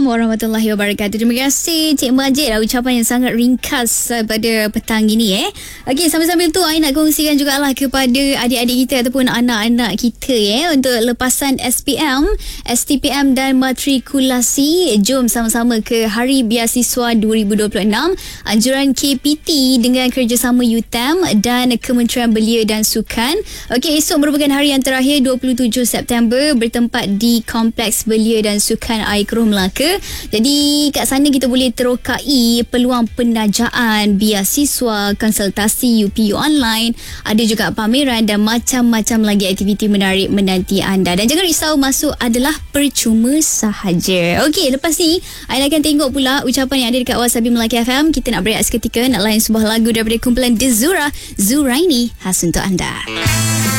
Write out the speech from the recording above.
warahmatullahi wabarakatuh. Terima kasih Cik Majid, ucapan yang sangat ringkas pada petang ini. Okey, sambil-sambil tu I nak kongsikan jugalah kepada adik-adik kita ataupun anak-anak kita untuk lepasan SPM, STPM dan matrikulasi. Jom sama-sama ke Hari Beasiswa 2026 anjuran KPT dengan kerjasama UTM dan Kementerian Belia dan Sukan. Okey, esok merupakan hari yang terakhir 27 September bertempat di Kompleks Belia dan Sukan Air Keruh Melaka. Jadi kat sana kita boleh terokai peluang penajaan beasiswa, konsultasi UPU online, ada juga pameran dan macam-macam lagi aktiviti menarik menanti anda. Dan jangan risau, masuk adalah percuma sahaja. Okey, lepas ni I akan tengok pula ucapan yang ada dekat Wasabi Melaka FM. Kita nak berehat seketika, nak layan sebuah lagu daripada kumpulan The Zura, Zuraini, khas untuk anda.